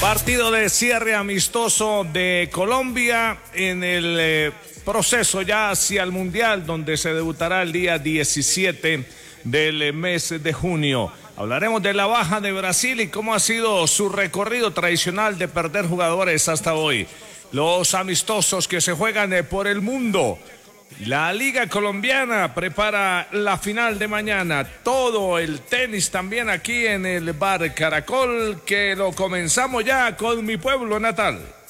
Partido de cierre amistoso de Colombia en el proceso ya hacia el Mundial, donde se debutará el día 17 del mes de junio. Hablaremos de la baja de Brasil y cómo ha sido su recorrido tradicional de perder jugadores hasta hoy. Los amistosos que se juegan por el mundo. La Liga Colombiana prepara la final de mañana. Todo el tenis también aquí en el Bar Caracol, que lo comenzamos ya con mi pueblo natal.